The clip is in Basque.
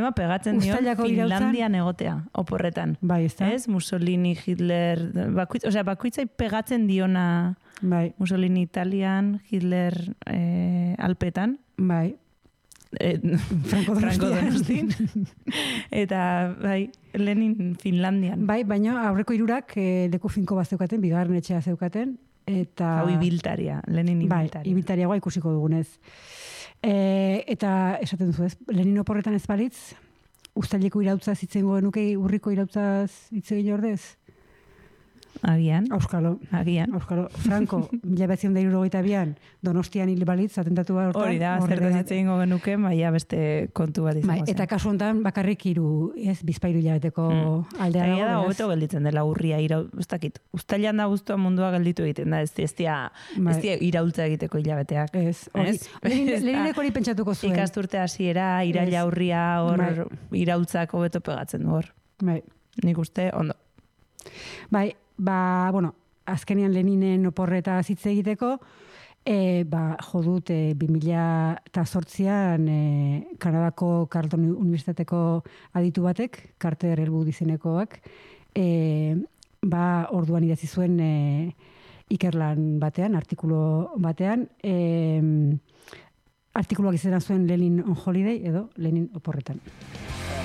problema pegatzen dion Finlandian egotea, oporretan. Bai, ezta? Ez? Mussolini, Hitler, bakoitzai pegatzen diona Mussolini Italian, Hitler Alpetan. Bai. Franco Donostin. Eta, bai, Lenin Finlandian. Bai, baina aurreko hirurak leku finko bat zeukaten, bigarren etxea zeukaten. Eta... Hau ibiltaria, Lenin ibiltaria. Bai, ibiltaria ikusiko dugunez. Eta esaten duzu ez, Lenin oporretan ez balitz, uztaileko irautza zitzen genuke urriko irautza zitzen ordez? Agian. Auskalo. Franco, 1972an, Donostian hil balitz, atentatua hortan. Hori da, zerta zitzen genuke, baina beste kontu bat izango zen. Eta kasu honetan bakarrik bizpairu hilabeteko aldea dago. Eta da, hobeto gelditzen dela urria, ez dakit. Uztailan da guztua mundua gelditu egiten da, ez dira iraultza egiteko hilabeteak. Ez, Lenineko hori pentsatuko zuen. Ikasturte hasiera, iraila urria, hor iraultzak hobeto pegatzen du hor. Nik uste, ondo. Bai, azkenean Leninen oporreta zitze egiteko, jo dut 2008an Kanadako Carleton Unibertsitateko aditu batek, Carter Elwood izenekoak, orduan idatzi zuen ikerlan batean, artikulu batean, artikuluak izena zuen Lenin on Holiday edo Lenin oporretan.